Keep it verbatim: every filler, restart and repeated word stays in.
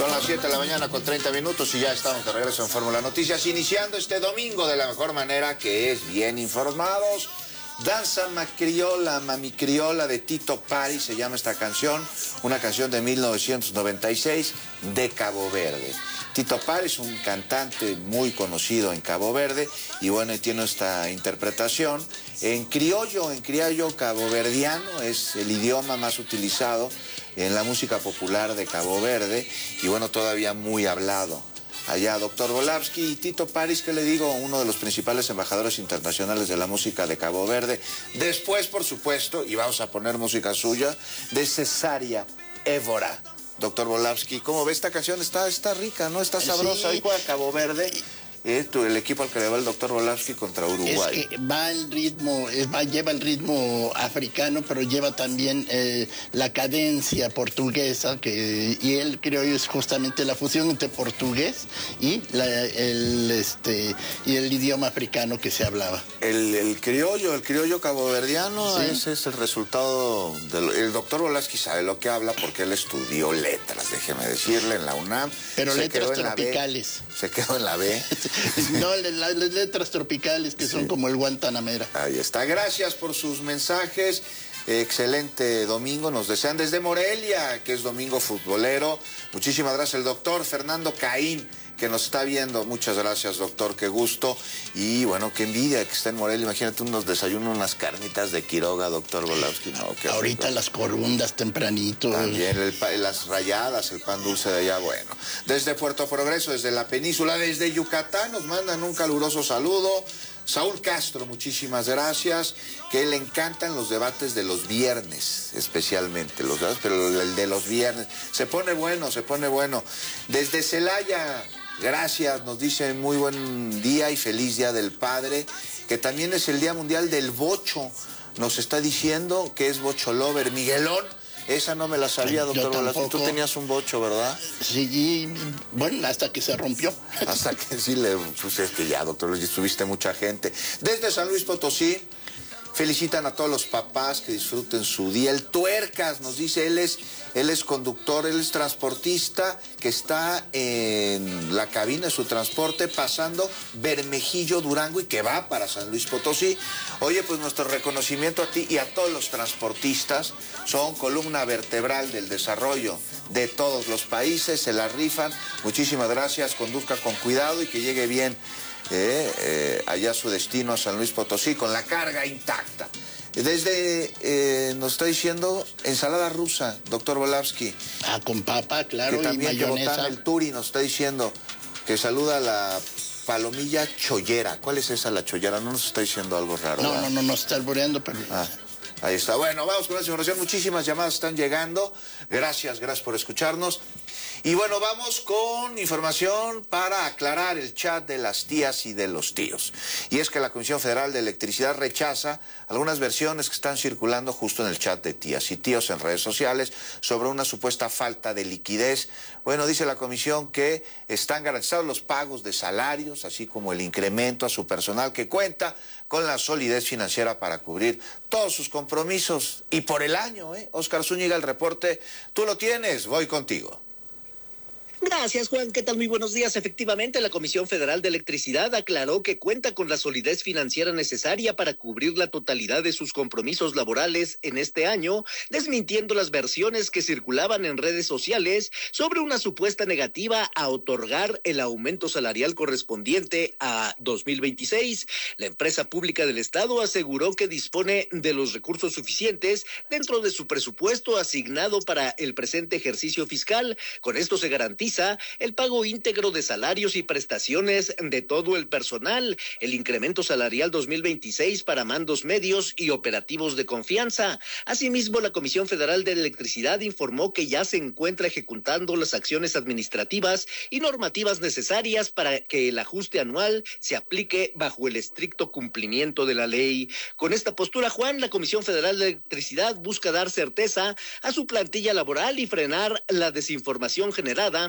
Son las siete de la mañana con treinta minutos y ya estamos de regreso en Fórmula Noticias, iniciando este domingo de la mejor manera, que es bien informados. Danza Macriola, Mami Criola de Tito Pari, se llama esta canción, una canción de mil novecientos noventa y seis de Cabo Verde. Tito Pari es un cantante muy conocido en Cabo Verde y bueno, tiene esta interpretación en criollo, en criollo caboverdiano, es el idioma más utilizado en la música popular de Cabo Verde y bueno, todavía muy hablado. Allá, doctor Volavsky y Tito Paris, que le digo, uno de los principales embajadores internacionales de la música de Cabo Verde. Después, por supuesto, y vamos a poner música suya, de Cesárea Évora. Doctor Volavsky, ¿cómo ve esta canción? Está, está rica, ¿no? Está sabrosa. Ahí juega Cabo Verde. Eh, tu, el equipo al que le va el doctor Volavsky contra Uruguay. Es que va el ritmo, va, lleva el ritmo africano, pero lleva también eh, la cadencia portuguesa, que, y él creo yo es justamente la fusión entre portugués y, la, el, este, y el idioma africano que se hablaba. El, el criollo, el criollo caboverdiano, sí. Ese es el resultado. Del, el doctor Volavsky sabe lo que habla porque él estudió letras, déjeme decirle, en la UNAM. Pero se letras tropicales. Se quedó en la B. No, las letras tropicales que sí. Son como el Guantanamera. Ahí está, gracias por sus mensajes. Excelente domingo, nos desean desde Morelia, que es domingo futbolero. Muchísimas gracias el doctor Fernando Caín, que nos está viendo. Muchas gracias, doctor, qué gusto. Y bueno, qué envidia que está en Morelia. Imagínate unos desayunos, unas carnitas de Quiroga, doctor Volavsky. No, qué ahorita rico. Las corundas tempranito. También el, las rayadas, el pan dulce de allá, bueno. Desde Puerto Progreso, desde la península, desde Yucatán, nos mandan un caluroso saludo. Saúl Castro, muchísimas gracias, que le encantan los debates de los viernes, especialmente, los pero el de los viernes, se pone bueno, se pone bueno. Desde Celaya, gracias, nos dicen muy buen día y feliz Día del Padre, que también es el Día Mundial del Bocho, nos está diciendo que es Bocho Lover, Miguelón. Esa no me la sabía, doctor Volavsky. Tú tenías un bocho, ¿verdad? Sí, bueno, hasta que se rompió. Hasta que sí le... Pues es que ya, doctor, estuviste mucha gente. Desde San Luis Potosí, felicitan a todos los papás que disfruten su día. El Tuercas nos dice, él es, él es conductor, él es transportista, que está en la cabina de su transporte pasando Bermejillo, Durango y que va para San Luis Potosí. Oye, pues nuestro reconocimiento a ti y a todos los transportistas. Son columna vertebral del desarrollo de todos los países, se la rifan. Muchísimas gracias, conduzca con cuidado y que llegue bien eh, eh, allá a su destino, a San Luis Potosí, con la carga intacta. Desde, eh, nos está diciendo, ensalada rusa, doctor Volavsky. Ah, con papa, claro, que también y mayonesa. Que el Turi nos está diciendo que saluda a la palomilla chollera. ¿Cuál es esa, la chollera? No nos está diciendo algo raro. No, ¿verdad? no, no, no está alboreando, pero... Ah. Ahí está. Bueno, vamos con la información. Muchísimas llamadas están llegando. Gracias, gracias por escucharnos. Y bueno, vamos con información para aclarar el chat de las tías y de los tíos. Y es que la Comisión Federal de Electricidad rechaza algunas versiones que están circulando justo en el chat de tías y tíos en redes sociales sobre una supuesta falta de liquidez. Bueno, dice la comisión que están garantizados los pagos de salarios, así como el incremento a su personal que cuenta con la solidez financiera para cubrir todos sus compromisos. Y por el año, ¿eh? Óscar Zúñiga, el reporte, tú lo tienes, voy contigo. Gracias, Juan. ¿Qué tal? Muy buenos días. Efectivamente, la Comisión Federal de Electricidad aclaró que cuenta con la solidez financiera necesaria para cubrir la totalidad de sus compromisos laborales en este año, desmintiendo las versiones que circulaban en redes sociales sobre una supuesta negativa a otorgar el aumento salarial correspondiente a dos mil veintiséis. La empresa pública del Estado aseguró que dispone de los recursos suficientes dentro de su presupuesto asignado para el presente ejercicio fiscal. Con esto se garantiza el pago íntegro de salarios y prestaciones de todo el personal, el incremento salarial dos mil veintiséis para mandos medios y operativos de confianza. Asimismo, la Comisión Federal de Electricidad informó que ya se encuentra ejecutando las acciones administrativas y normativas necesarias para que el ajuste anual se aplique bajo el estricto cumplimiento de la ley. Con esta postura, Juan, la Comisión Federal de Electricidad busca dar certeza a su plantilla laboral y frenar la desinformación generada